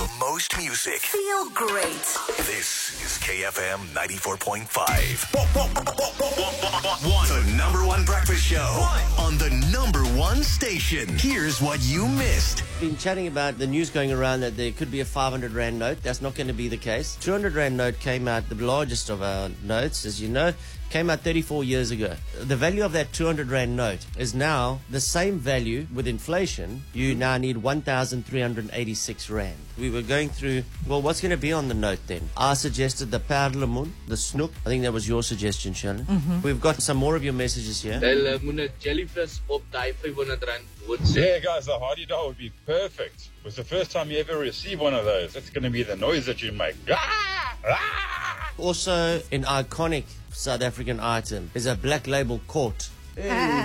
The most music. Feel great. This is KFM 94.5. The number one breakfast show on the number one station. Here's what you missed. Been chatting about the news going around that there could be a 500 Rand note. That's not going to be the case. 200 Rand note came out, the largest of our notes, as you know, came out 34 years ago. The value of that 200 Rand note is now the same value with inflation. You now need 1,386 Rand. We were going through, well, what's going to be on the note then? I suggested the perlemoen, the snoek. I think that was your suggestion, Shannon. We've got some more of your messages here. Hulle moet 'n jellyfish op daai 500 rand woord sit. Yeah, guys, the Hardy doll would be perfect. It was the first time you ever receive one of those. That's going to be the noise that you make. Also, an iconic South African item is a black label court.